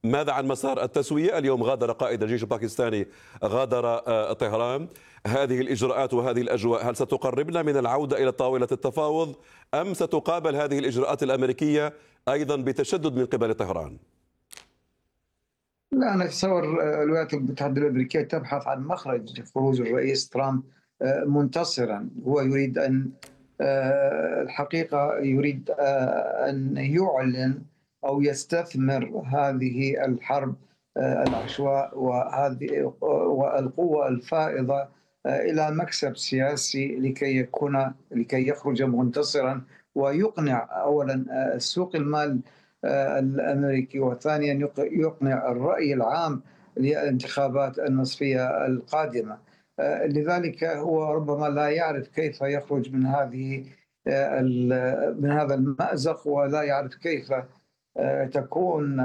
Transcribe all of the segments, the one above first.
ماذا عن مسار التسوية؟ اليوم غادر قائد الجيش الباكستاني غادر طهران. هذه الإجراءات وهذه الأجواء هل ستقربنا من العودة إلى طاولة التفاوض أم ستقابل هذه الإجراءات الأمريكية أيضا بتشدد من قبل طهران؟ لا، أنا أتصور الولايات المتحدة الأمريكية تبحث عن مخرج لخروج الرئيس ترامب منتصرا. هو يريد أن الحقيقة يريد أن يعلن أو يستثمر هذه الحرب العشواء وهذه والقوة الفائضة إلى مكسب سياسي لكي يخرج منتصرا ويقنع أولا سوق المال الأمريكي، وثانيا يقنع الرأي العام للانتخابات النصفية القادمة. لذلك هو ربما لا يعرف كيف يخرج من هذا المأزق، ولا يعرف كيف تكون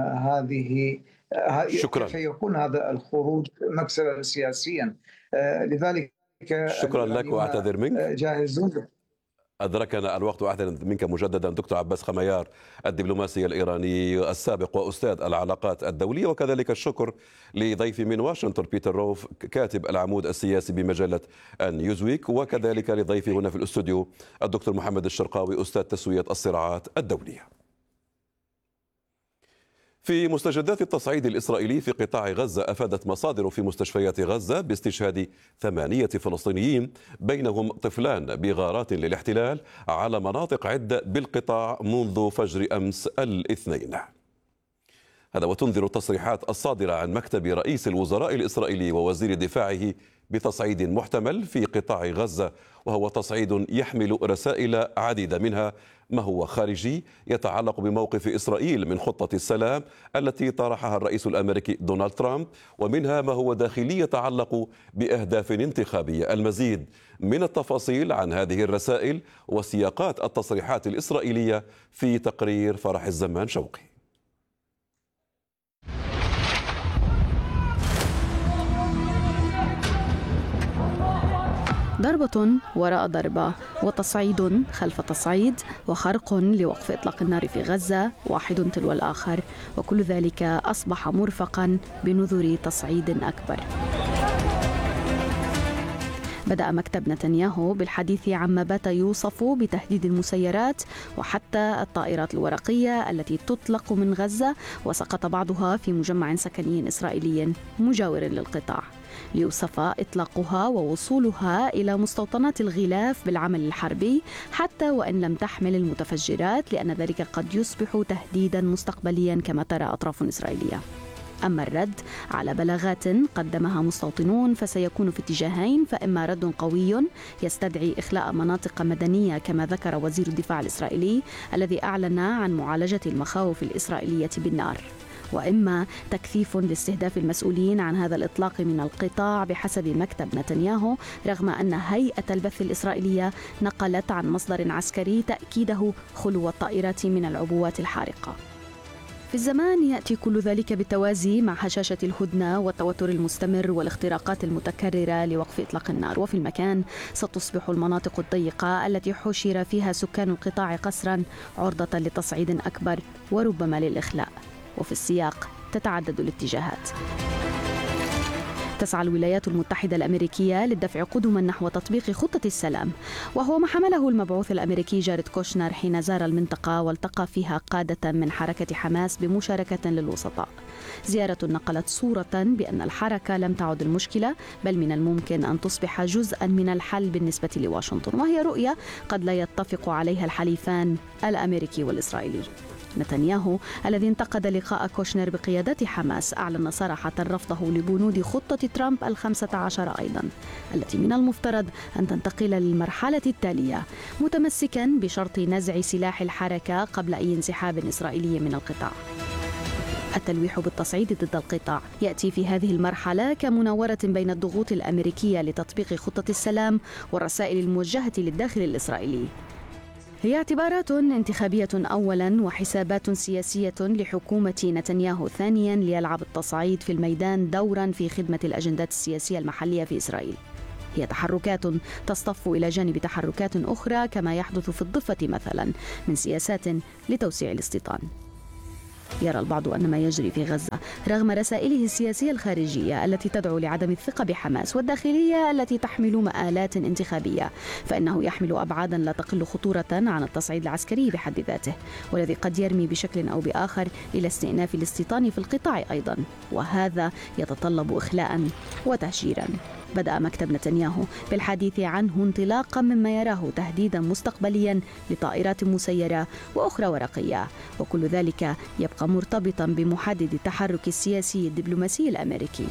شكرا. كيف يكون هذا الخروج مكسبا سياسيا. لذلك شكرا لك وأعتذر منك. جاهزون. أدركنا الوقت وأعتذر منك مجددا دكتور عباس خميار، الدبلوماسي الإيراني السابق وأستاذ العلاقات الدولية، وكذلك الشكر لضيفي من واشنطن بيتر روف كاتب العمود السياسي بمجلة نيوزويك، وكذلك لضيفي هنا في الاستوديو الدكتور محمد الشرقاوي أستاذ تسوية الصراعات الدولية. في مستجدات التصعيد الإسرائيلي في قطاع غزة، أفادت مصادر في مستشفيات غزة باستشهاد 8 فلسطينيين بينهم طفلان بغارات للاحتلال على مناطق عدة بالقطاع منذ فجر أمس الاثنين. هذا وتنذر التصريحات الصادرة عن مكتب رئيس الوزراء الإسرائيلي ووزير دفاعه بتصعيد محتمل في قطاع غزة، وهو تصعيد يحمل رسائل عديدة، منها ما هو خارجي يتعلق بموقف إسرائيل من خطة السلام التي طرحها الرئيس الأمريكي دونالد ترامب، ومنها ما هو داخلي يتعلق بأهداف انتخابية. المزيد من التفاصيل عن هذه الرسائل وسياقات التصريحات الإسرائيلية في تقرير فرح الزمان شوقي. ضربة وراء ضربة وتصعيد خلف تصعيد وخرق لوقف إطلاق النار في غزة واحد تلو الآخر، وكل ذلك أصبح مرفقا بنذر تصعيد أكبر. بدأ مكتب نتنياهو بالحديث عما بات يوصف بتهديد المسيرات وحتى الطائرات الورقية التي تطلق من غزة، وسقط بعضها في مجمع سكني إسرائيلي مجاور للقطاع، ليوصف إطلاقها ووصولها إلى مستوطنات الغلاف بالعمل الحربي حتى وإن لم تحمل المتفجرات، لأن ذلك قد يصبح تهديدا مستقبليا كما ترى أطراف إسرائيلية. أما الرد على بلاغات قدمها مستوطنون فسيكون في اتجاهين، فإما رد قوي يستدعي إخلاء مناطق مدنية كما ذكر وزير الدفاع الإسرائيلي الذي أعلن عن معالجة المخاوف الإسرائيلية بالنار، وإما تكثيف لاستهداف المسؤولين عن هذا الإطلاق من القطاع بحسب مكتب نتنياهو، رغم أن هيئة البث الإسرائيلية نقلت عن مصدر عسكري تأكيده خلو الطائرات من العبوات الحارقة. في الزمان يأتي كل ذلك بالتوازي مع هشاشة الهدنة والتوتر المستمر والاختراقات المتكررة لوقف إطلاق النار، وفي المكان ستصبح المناطق الضيقة التي حشر فيها سكان القطاع قسرا عرضة لتصعيد أكبر وربما للإخلاء، وفي السياق تتعدد الاتجاهات. تسعى الولايات المتحدة الأمريكية للدفع قدما نحو تطبيق خطة السلام، وهو ما حمله المبعوث الأمريكي جاريد كوشنر حين زار المنطقة والتقى فيها قادة من حركة حماس بمشاركة للوسطاء. زيارة نقلت صورة بأن الحركة لم تعد المشكلة، بل من الممكن أن تصبح جزءا من الحل بالنسبة لواشنطن، وهي رؤية قد لا يتفق عليها الحليفان الأمريكي والإسرائيلي. نتنياهو الذي انتقد لقاء كوشنر بقيادة حماس أعلن صراحة رفضه لبنود خطة ترامب ال15 أيضا، التي من المفترض أن تنتقل للمرحلة التالية، متمسكا بشرط نزع سلاح الحركة قبل أي انسحاب إسرائيلي من القطاع. التلويح بالتصعيد ضد القطاع يأتي في هذه المرحلة كمناورة بين الضغوط الأمريكية لتطبيق خطة السلام والرسائل الموجهة للداخل الإسرائيلي. هي اعتبارات انتخابية أولا وحسابات سياسية لحكومة نتنياهو ثانيا ليلعب التصعيد في الميدان دورا في خدمة الأجندات السياسية المحلية في إسرائيل. هي تحركات تصطف إلى جانب تحركات أخرى كما يحدث في الضفة مثلا من سياسات لتوسيع الاستيطان. يرى البعض أن ما يجري في غزة رغم رسائله السياسية الخارجية التي تدعو لعدم الثقة بحماس والداخلية التي تحمل مآلات انتخابية، فإنه يحمل أبعادا لا تقل خطورة عن التصعيد العسكري بحد ذاته، والذي قد يرمي بشكل أو بآخر إلى استئناف الاستيطان في القطاع أيضا، وهذا يتطلب إخلاء وتهجيرا. بدأ مكتب نتنياهو بالحديث عنه انطلاقا مما يراه تهديدا مستقبليا لطائرات مسيرة وأخرى ورقية، وكل ذلك يبقى مرتبطا بمحدد التحرك السياسي الدبلوماسي الأمريكي.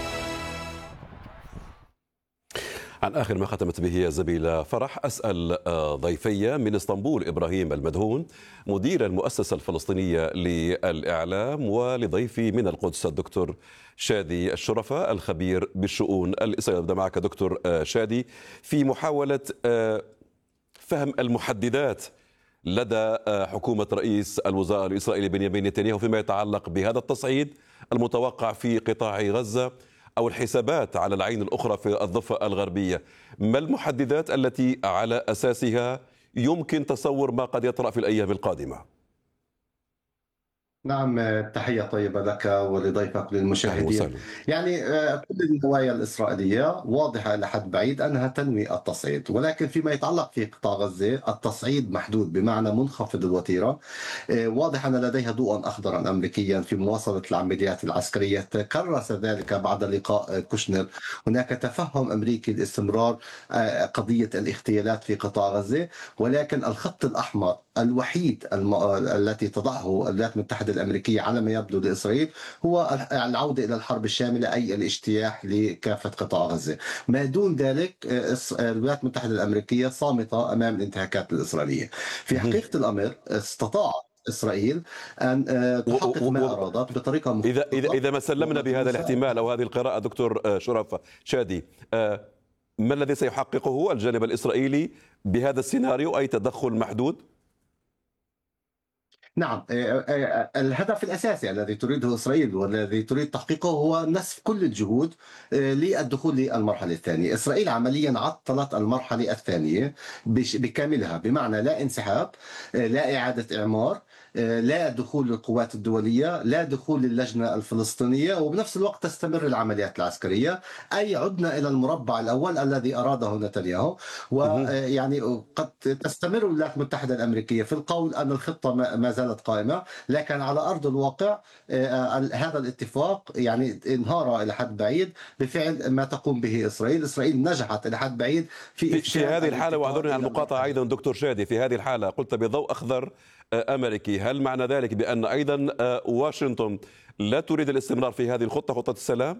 عن آخر ما ختمت به زبيلة فرح، أسأل ضيفي من اسطنبول إبراهيم المدهون مدير المؤسسة الفلسطينية للإعلام، ولضيفي من القدس الدكتور شادي الشرفة الخبير بالشؤون الإسرائيلية. أبدأ معك دكتور شادي في محاولة فهم المحددات لدى حكومة رئيس الوزراء الإسرائيلي بنيامين نتنياهو فيما يتعلق بهذا التصعيد المتوقع في قطاع غزة، أو الحسابات على العين الأخرى في الضفة الغربية. ما المحددات التي على أساسها يمكن تصور ما قد يطرأ في الأيام القادمة؟ نعم، تحية طيبة لك ولضيفك للمشاهدين. يعني كل النوايا الإسرائيلية واضحة إلى حد بعيد أنها تنوي التصعيد، ولكن فيما يتعلق في قطاع غزة التصعيد محدود بمعنى منخفض الوتيرة. واضح أن لديها ضوءا أخضرا أمريكيا في مواصلة العمليات العسكرية، تكرس ذلك بعد لقاء كوشنر. هناك تفهم أمريكي لاستمرار قضية الاغتيالات في قطاع غزة، ولكن الخط الأحمر الوحيد التي تضعه الولايات المتحدة الأمريكية على ما يبدو لإسرائيل هو العودة إلى الحرب الشاملة، أي الاجتياح لكافة قطاع غزة. ما دون ذلك الولايات المتحدة الأمريكية صامتة أمام الانتهاكات الإسرائيلية. في حقيقة الأمر استطاعت إسرائيل أن تحقق ما أرادت بطريقة مختلفة. إذا ما سلمنا بهذا الاحتمال أو هذه القراءة دكتور شرفة شادي، ما الذي سيحققه الجانب الإسرائيلي بهذا السيناريو، أي تدخل محدود؟ نعم، الهدف الأساسي الذي تريده إسرائيل والذي تريد تحقيقه هو نسف كل الجهود للدخول للمرحلة الثانية. إسرائيل عمليا عطلت المرحلة الثانية بكاملها، بمعنى لا انسحاب، لا إعادة إعمار، لا دخول للقوات الدولية، لا دخول للجنة الفلسطينية، وبنفس الوقت تستمر العمليات العسكرية. أي عدنا إلى المربع الأول الذي أراده نتنياهو. ويعني قد تستمر الولايات المتحدة الأمريكية في القول أن الخطة ما زالت قائمة، لكن على أرض الواقع هذا الاتفاق يعني انهار إلى حد بعيد بفعل ما تقوم به إسرائيل. إسرائيل نجحت إلى حد بعيد في هذه الحالة، واعذرني على المقاطعة أيضا دكتور شادي، في هذه الحالة قلت بضوء أخضر أمريكي، هل معنى ذلك بأن أيضا واشنطن لا تريد الاستمرار في هذه الخطة، خطة السلام؟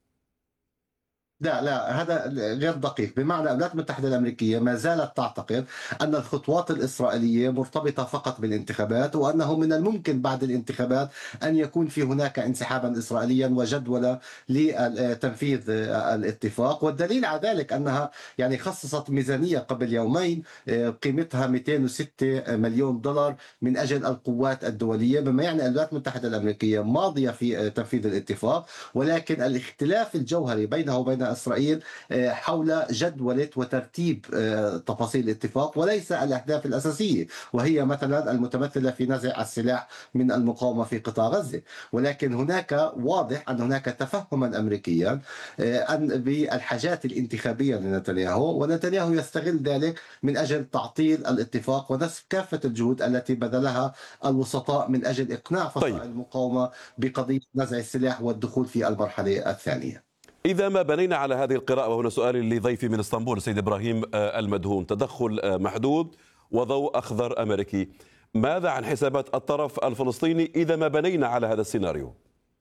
لا، هذا غير دقيق. بمعنى الولايات المتحدة الأمريكية ما زالت تعتقد أن الخطوات الإسرائيلية مرتبطة فقط بالانتخابات، وأنه من الممكن بعد الانتخابات أن يكون في هناك انسحابا إسرائيليا وجدولة لتنفيذ الاتفاق. والدليل على ذلك أنها يعني خصصت ميزانية قبل يومين قيمتها 206 مليون دولار من أجل القوات الدولية، بما يعني الولايات المتحدة الأمريكية ماضية في تنفيذ الاتفاق، ولكن الاختلاف الجوهري بينها وبين إسرائيل حول جدولة وترتيب تفاصيل الاتفاق، وليس الأهداف الأساسية، وهي مثلا المتمثلة في نزع السلاح من المقاومة في قطاع غزة. ولكن هناك واضح أن هناك تفهما أمريكيا بالحاجات الانتخابية لنتنياهو، ونتنياهو يستغل ذلك من أجل تعطيل الاتفاق ونسف كافة الجهود التي بذلها الوسطاء من أجل إقناع فصائل المقاومة بقضية نزع السلاح والدخول في المرحلة الثانية. إذا ما بنينا على هذه القراءة، وهنا سؤالي لضيفي من اسطنبول السيد إبراهيم المدهون، تدخل محدود وضوء أخضر أمريكي، ماذا عن حسابات الطرف الفلسطيني إذا ما بنينا على هذا السيناريو؟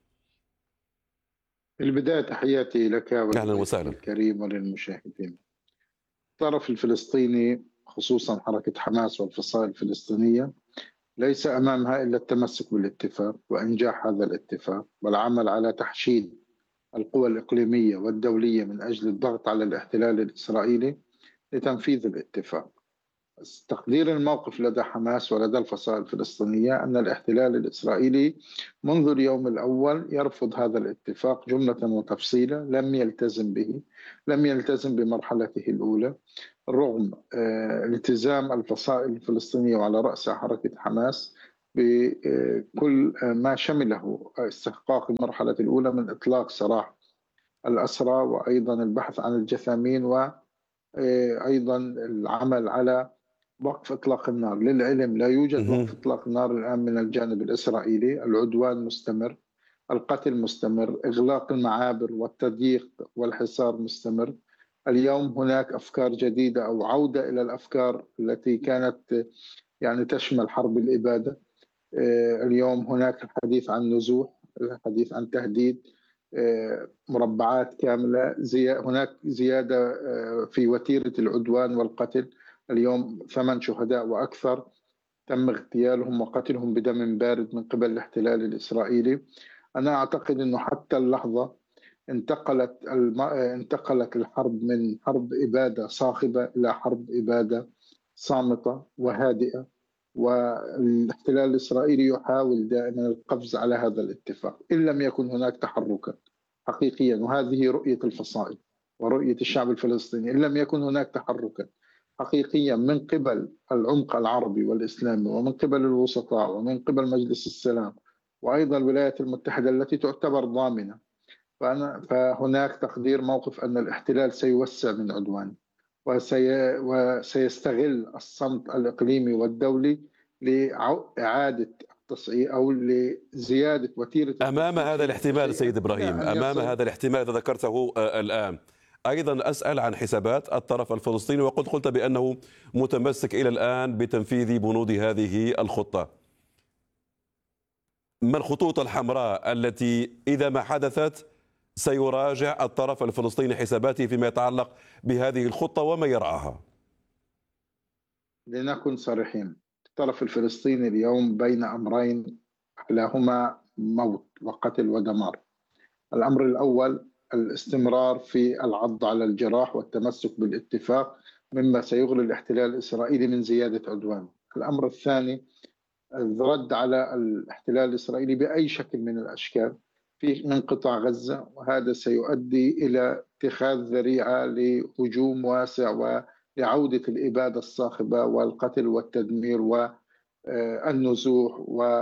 في البداية تحياتي لك أهلا وسهلا الكريم وللمشاهدين. الطرف الفلسطيني خصوصا حركة حماس والفصائل الفلسطينية ليس أمامها إلا التمسك بالاتفاق وإنجاح هذا الاتفاق والعمل على تحشيد القوى الإقليمية والدولية من أجل الضغط على الاحتلال الإسرائيلي لتنفيذ الاتفاق. تقدير الموقف لدى حماس ولدى الفصائل الفلسطينية أن الاحتلال الإسرائيلي منذ اليوم الأول يرفض هذا الاتفاق جملة وتفصيلا، لم يلتزم به، لم يلتزم بمرحلته الأولى، رغم التزام الفصائل الفلسطينية وعلى رأسها حركة حماس بكل ما شمله استحقاق المرحلة الأولى من إطلاق سراح الأسرى، وأيضا البحث عن الجثامين، وأيضا العمل على وقف إطلاق النار. للعلم لا يوجد وقف إطلاق النار الآن من الجانب الإسرائيلي، العدوان مستمر، القتل مستمر، إغلاق المعابر والتضييق والحصار مستمر. اليوم هناك أفكار جديدة أو عودة إلى الأفكار التي كانت يعني تشمل حرب الإبادة. اليوم هناك الحديث عن نزوح، الحديث عن تهديد، مربعات كاملة، هناك زيادة في وتيرة العدوان والقتل. اليوم 8 شهداء وأكثر تم اغتيالهم وقتلهم بدم بارد من قبل الاحتلال الإسرائيلي. أنا أعتقد أنه حتى اللحظة انتقلت الحرب من حرب إبادة صاخبة إلى حرب إبادة صامتة وهادئة، والاحتلال الإسرائيلي يحاول دائما القفز على هذا الاتفاق إن لم يكن هناك تحركا حقيقيا، وهذه رؤية الفصائل ورؤية الشعب الفلسطيني. إن لم يكن هناك تحركا حقيقيا من قبل العمق العربي والإسلامي ومن قبل الوسطاء ومن قبل مجلس السلام وأيضا الولايات المتحدة التي تعتبر ضامنة، فهناك تقدير موقف أن الاحتلال سيوسع من عدوانه وسيستغل الصمت الإقليمي والدولي لإعادة التصعيد أو لزيادة وتيرة. أمام هذا الاحتمال سيد إبراهيم، أمام هذا الاحتمال الذي ذكرته الآن، أيضا أسأل عن حسابات الطرف الفلسطيني، وقد قلت بأنه متمسك إلى الآن بتنفيذ بنود هذه الخطة. ما الخطوط الحمراء التي إذا ما حدثت سيراجع الطرف الفلسطيني حساباته فيما يتعلق بهذه الخطة وما يرعاها؟ لنكن صريحين، الطرف الفلسطيني اليوم بين أمرين أحلاهما موت وقتل ودمار. الأمر الأول الاستمرار في العض على الجراح والتمسك بالاتفاق مما سيغني الاحتلال الإسرائيلي من زيادة عدوان. الأمر الثاني الرد على الاحتلال الإسرائيلي بأي شكل من الأشكال من قطاع غزة، وهذا سيؤدي إلى اتخاذ ذريعة لهجوم واسع ولعودة الإبادة الصاخبة والقتل والتدمير والنزوح،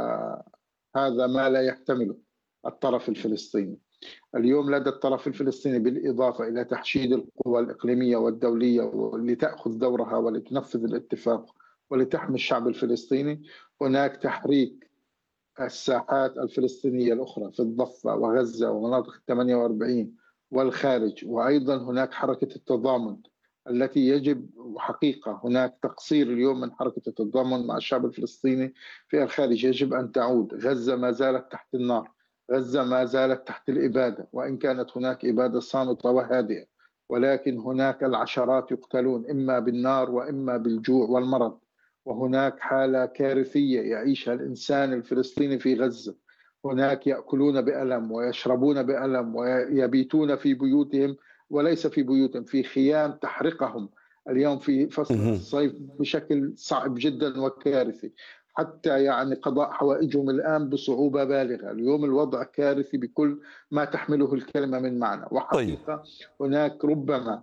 وهذا ما لا يحتمله الطرف الفلسطيني. اليوم لدى الطرف الفلسطيني بالإضافة إلى تحشيد القوى الإقليمية والدولية لتأخذ دورها ولتنفذ الاتفاق ولتحمي الشعب الفلسطيني، هناك تحريك الساحات الفلسطينية الأخرى في الضفة وغزة ومناطق 48 والخارج، وأيضا هناك حركة التضامن التي يجب حقيقة هناك تقصير اليوم من حركة التضامن مع الشعب الفلسطيني في الخارج. يجب أن تعود. غزة ما زالت تحت النار، غزة ما زالت تحت الإبادة، وإن كانت هناك إبادة صامتة وهادئة، ولكن هناك العشرات يقتلون إما بالنار وإما بالجوع والمرض. وهناك حالة كارثية يعيشها الإنسان الفلسطيني في غزة. هناك يأكلون بألم ويشربون بألم ويبيتون في بيوتهم، وليس في بيوتهم، في خيام تحرقهم اليوم في فصل الصيف بشكل صعب جدا وكارثي، حتى يعني قضاء حوائجهم الآن بصعوبة بالغة. اليوم الوضع كارثي بكل ما تحمله الكلمة من معنى. وحقيقة هناك ربما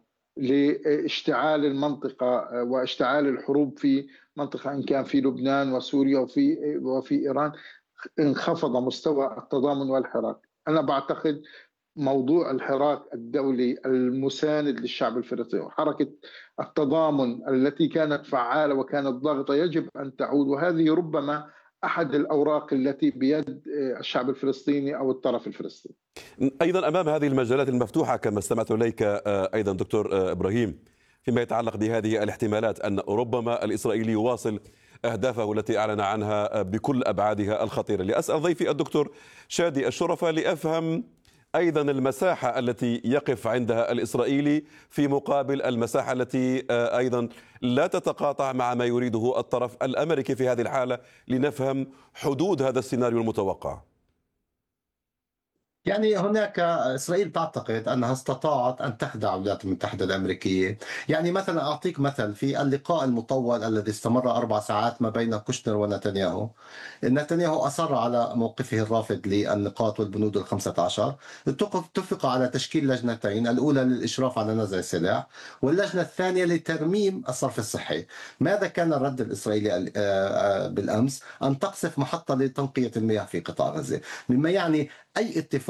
لاشتعال المنطقة واشتعال الحروب في منطقة إن كان في لبنان وسوريا وفي إيران انخفض مستوى التضامن والحراك. أنا بعتقد موضوع الحراك الدولي المساند للشعب الفلسطيني وحركة التضامن التي كانت فعالة وكانت ضاغطة يجب أن تعود، وهذه ربما أحد الأوراق التي بيد الشعب الفلسطيني أو الطرف الفلسطيني. أيضا أمام هذه المجالات المفتوحة كما استمعت إليك أيضا دكتور إبراهيم فيما يتعلق بهذه الاحتمالات أن ربما الإسرائيلي يواصل أهدافه التي أعلن عنها بكل أبعادها الخطيرة، لأسأل ضيفي الدكتور شادي الشرفة لأفهم أيضا المساحة التي يقف عندها الإسرائيلي في مقابل المساحة التي أيضا لا تتقاطع مع ما يريده الطرف الأمريكي في هذه الحالة، لنفهم حدود هذا السيناريو المتوقع. يعني هناك إسرائيل تعتقد أنها استطاعت أن تخدع الولايات المتحدة الأمريكية. يعني مثلا أعطيك مثل في اللقاء المطول الذي استمر 4 ساعات ما بين كوشنر ونتنياهو. نتنياهو أصر على موقفه الرافض للنقاط والبنود ال15. اتفق على تشكيل لجنتين، الأولى للإشراف على نزع السلاح واللجنة الثانية لترميم الصرف الصحي. ماذا كان الرد الإسرائيلي بالأمس؟ أن تقصف محطة لتنقية المياه في قطاع غزة، مما يعني أي اتفاق